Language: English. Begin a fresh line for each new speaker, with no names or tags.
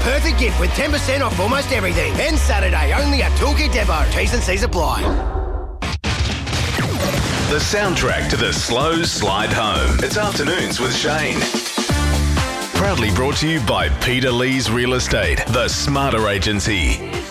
Perfect gift with 10% off almost everything. And Saturday only at Toolkit Depot. T's and C's apply.
The soundtrack to the slow slide home. It's Afternoons with Shane. Proudly brought to you by Peter Lee's Real Estate, the Smarter Agency.